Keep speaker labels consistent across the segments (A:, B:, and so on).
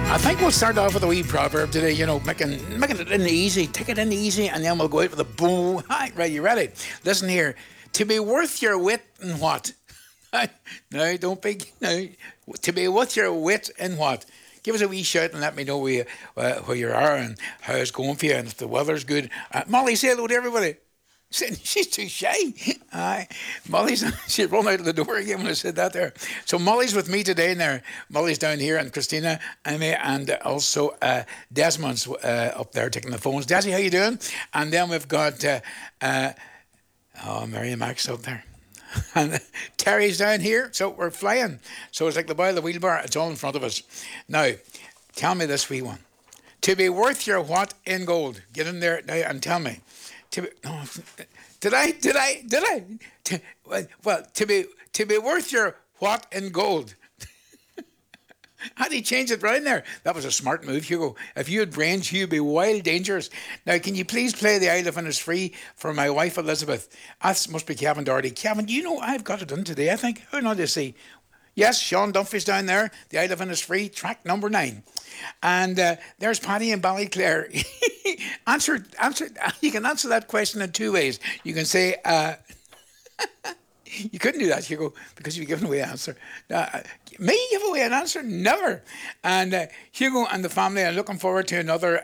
A: I think we'll start off with a wee proverb today, making it in easy. Take it in easy, and then we'll go out with a boom. Right, you ready? Listen here. To be worth your wit and what? No, don't be. No. To be worth your wit and what? Give us a wee shout and let me know where you are and how it's going for you and if the weather's good. Molly, say hello to everybody. She's too shy. Aye. She'd run out of the door again when I said that there. So Molly's with me today there. Molly's down here and Christina, Amy, and also Desmond's up there taking the phones. Desi, how you doing? And then we've got Mary and Max up there. And Terry's down here, so we're flying. So it's like the boy of the wheelbarrow, it's all in front of us. Now, tell me this wee one. To be worth your what in gold? Get in there now and tell me. Did I? To be worth your what in gold? How do you change it right there? That was a smart move, Hugo. If you had brains, you'd be wild dangerous. Now, can you please play The Elephant is Free for my wife, Elizabeth? That must be Kevin Doherty. Kevin, do you know I've got it done today, I think? How not to see? Yes, Sean Dunphy's down there. The Elephant is Free, track number 9. And there's Paddy in Ballyclare. Answer. You can answer that question in 2 ways. You can say... You couldn't do that, Hugo, because you've given away an answer. Me give away an answer? Never. And Hugo and the family are looking forward to another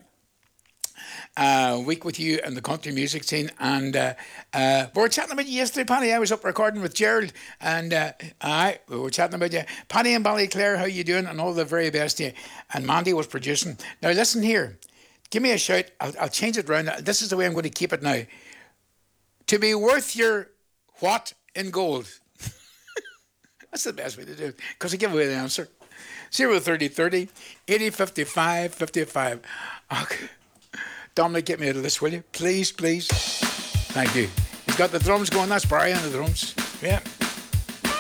A: week with you in the country music scene. And we were chatting about you yesterday, Paddy. I was up recording with Gerald, and we were chatting about you. Paddy and Ballyclare, how you doing? And all the very best to you. And Mandy was producing. Now, listen here. Give me a shout. I'll change it round. This is the way I'm going to keep it now. To be worth your what in gold? That's the best way to do it, because I give away the answer. 03030 80 55 55. Okay. Dominic, get me out of this, will you? Please, please. Thank you. He's got the drums going. That's Barry on the drums. Yeah.